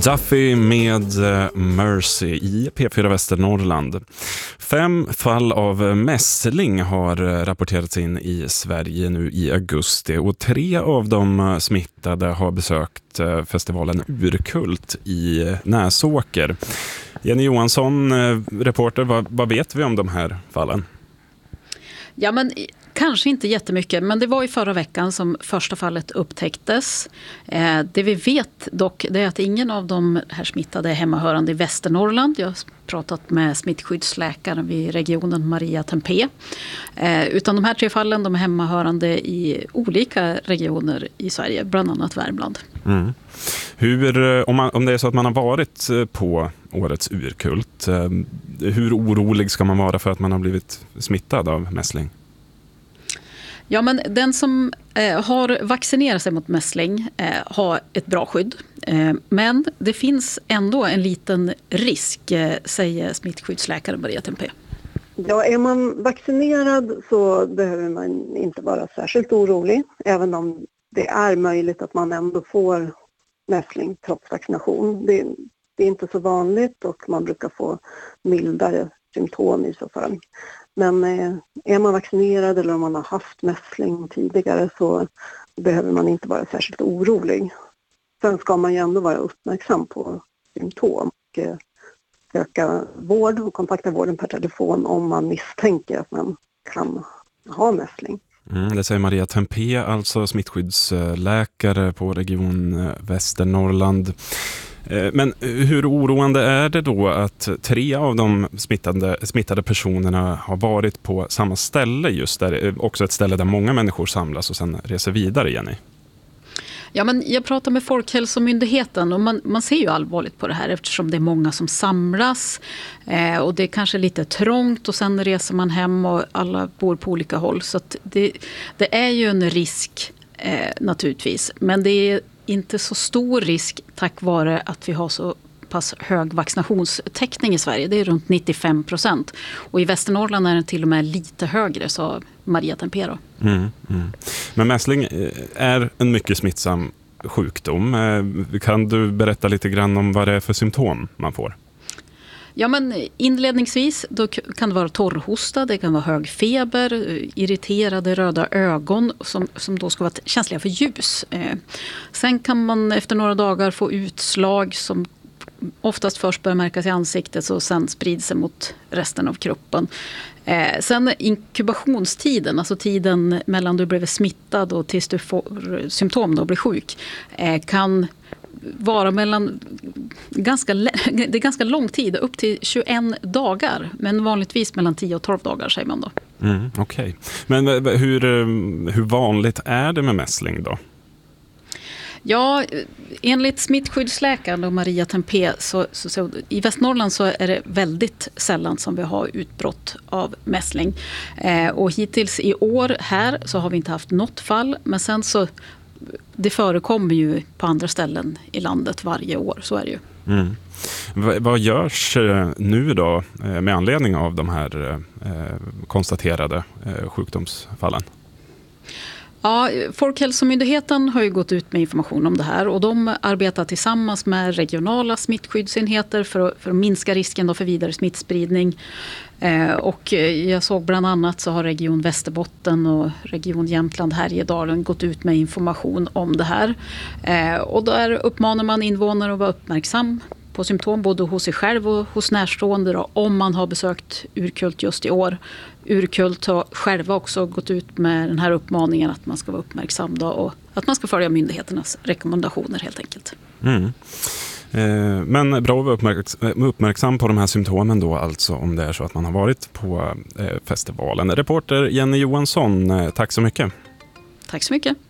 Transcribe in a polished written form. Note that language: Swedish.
Duffy med Mercy i P4 Västernorrland. 5 fall av mässling har rapporterats in i Sverige nu i augusti och 3 av de smittade har besökt festivalen Urkult i Näsåker. Jenny Johansson, reporter, vad vet vi om de här fallen? Ja, men kanske inte jättemycket, men det var i förra veckan som första fallet upptäcktes. Det vi vet dock det är att ingen av de här smittade är hemmahörande i Västernorrland. Jag har pratat med smittskyddsläkaren vid regionen Maria Tempé. Utan de här 3 fallen de är hemmahörande i olika regioner i Sverige, bland annat Värmland. Mm. Om det är så att man har varit på årets Urkult, hur orolig ska man vara för att man har blivit smittad av mässling? Ja, men den som har vaccinerat sig mot mässling har ett bra skydd. Men det finns ändå en liten risk, säger smittskyddsläkaren Maria Tempé. Ja, är man vaccinerad så behöver man inte vara särskilt orolig. Även om det är möjligt att man ändå får mässling trots vaccination. Det är inte så vanligt och man brukar få mildare symptom i så fall. Men är man vaccinerad eller om man har haft mässling tidigare så behöver man inte vara särskilt orolig. Sen ska man ju ändå vara uppmärksam på symptom och söka vård och kontakta vården per telefon om man misstänker att man kan ha mässling. Det säger Maria Tempé, alltså smittskyddsläkare på region Västernorrland. Men hur oroande är det då att 3 av de smittade personerna har varit på samma ställe, just där, också ett ställe där många människor samlas och sen reser vidare, Jenny? Ja, men jag pratar med Folkhälsomyndigheten och man ser ju allvarligt på det här eftersom det är många som samlas och det är kanske lite trångt och sen reser man hem och alla bor på olika håll. Så att det är ju en risk naturligtvis, men det är inte så stor risk tack vare att vi har så pass hög vaccinationstäckning i Sverige. Det är runt 95%. Och i Västernorrland är den till och med lite högre, sa Maria Tempé då. Men mässling är en mycket smittsam sjukdom. Kan du berätta lite grann om vad det är för symptom man får? Ja, men inledningsvis då kan det vara torrhosta, det kan vara hög feber, irriterade röda ögon som då ska vara känsliga för ljus. Sen kan man efter några dagar få utslag som oftast först börjar märkas i ansiktet och sen sprider sig mot resten av kroppen. Sen inkubationstiden, alltså tiden mellan du blev smittad och tills du får symptom och blir sjuk, kan vara det är ganska lång tid, upp till 21 dagar, men vanligtvis mellan 10 och 12 dagar säger man då. Okej. Men hur vanligt är det med mässling då? Ja, enligt smittskyddsläkaren och Maria Tempé så i Västernorrland så är det väldigt sällan som vi har utbrott av mässling. Och hittills i år här så har vi inte haft något fall, men sen så det förekommer ju på andra ställen i landet varje år, så är det ju. Vad görs nu då med anledning av de här konstaterade sjukdomsfallen? Ja, Folkhälsomyndigheten har ju gått ut med information om det här och de arbetar tillsammans med regionala smittskyddsenheter för att minska risken då för vidare smittspridning. Och jag såg bland annat så har region Västerbotten och region Jämtland Härjedalen gått ut med information om det här. Och där uppmanar man invånare att vara uppmärksam på symptom både hos sig själv och hos närstående då, om man har besökt Urkult just i år. Urkult har själva också gått ut med den här uppmaningen att man ska vara uppmärksam då, och att man ska följa myndigheternas rekommendationer helt enkelt. Men bra att vara uppmärksam på de här symptomen då, alltså om det är så att man har varit på festivalen. Reporter Jenny Johansson, tack så mycket. Tack så mycket.